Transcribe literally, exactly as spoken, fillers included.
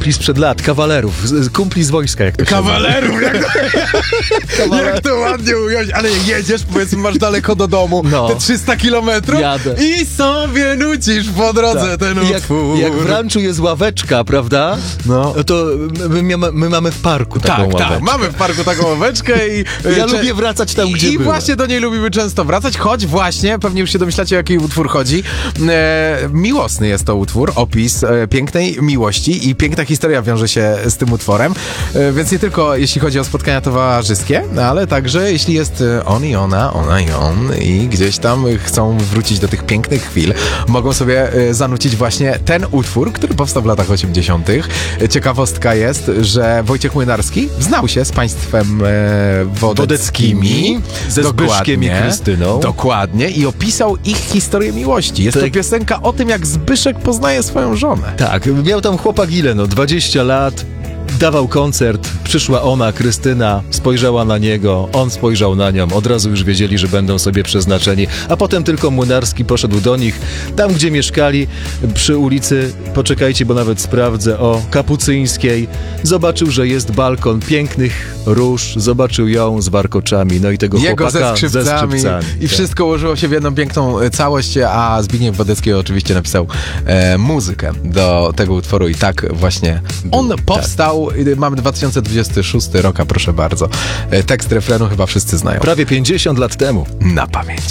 kumpli sprzed lat, kawalerów, z- z- kumpli z wojska, jak to się Kawalerów, jak to, Kawaler- jak to ładnie ująć, ale jedziesz, powiedzmy, masz daleko do domu, No. te trzysta kilometrów Jadę. i sobie nucisz po drodze Tak. ten I jak, utwór. jak w ranczu jest ławeczka, prawda? No. To my, my, my mamy w parku taką Tak, ławeczkę. tak, mamy w parku taką ławeczkę i... Ja cze- lubię wracać tam, gdzie I byłem. właśnie do niej lubimy często wracać, choć właśnie, pewnie już się domyślacie, o jaki utwór chodzi. E, miłosny jest to utwór, opis e, pięknej miłości i piękna historia wiąże się z tym utworem, e, więc nie tylko jeśli chodzi o spotkania towarzyskie, ale także jeśli jest e, on i ona, ona i on i gdzieś tam chcą wrócić do tych pięknych chwil, mogą sobie e, zanucić właśnie ten utwór, który powstał w latach osiemdziesiątych. Ciekawostka jest, że Wojciech Młynarski znał się z państwem e, wodeckimi, Wodeckimi, ze Zbyszkiem i Krystyną. Dokładnie. I opisał ich historię miłości. Jest Tak. to piosenka o tym, jak Zbyszek poznaje swoją żonę. Tak, miał tam chłopak ile, no dwadzieścia lat, dawał koncert, przyszła ona, Krystyna, spojrzała na niego, on spojrzał na nią, od razu już wiedzieli, że będą sobie przeznaczeni, a potem tylko Młynarski poszedł do nich, tam gdzie mieszkali, przy ulicy, poczekajcie, bo nawet sprawdzę, o Kapucyńskiej, zobaczył, że jest balkon pięknych róż, zobaczył ją z warkoczami, no i tego Jego chłopaka ze skrzypcami, skrzypcami. i Tak. wszystko ułożyło się w jedną piękną e, całość, a Zbigniew Wodecki oczywiście napisał e, muzykę do tego utworu i tak właśnie on powstał. Mamy dwa tysiące dwudziesty szósty rok, a proszę bardzo. E, tekst refrenu chyba wszyscy znają. Prawie pięćdziesiąt lat temu. Na pamięć.